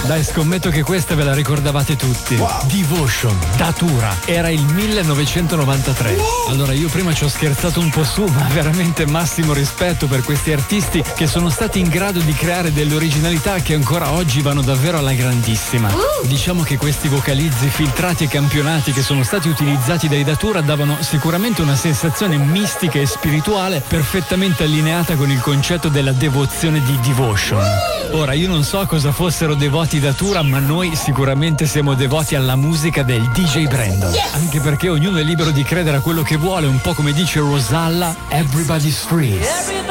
Dai, scommetto che questa ve la ricordavate tutti. Devotion, Datura, era il 1993. Allora, io prima ci ho scherzato un po' su, ma veramente massimo rispetto per questi artisti che sono stati in grado di creare delle originalità che ancora oggi vanno davvero alla grandissima. Diciamo che questi vocalizzi filtrati e campionati che sono stati utilizzati dai Datura davano sicuramente una sensazione mistica e spirituale perfettamente allineata con il concetto della devozione di Devotion. Ora, io non so cosa fossero devoti Datura, ma noi sicuramente siamo devoti alla musica del DJ Brandon. Anche perché ognuno è libero di credere a quello che vuole, un po' come dice Rosalla, everybody's free.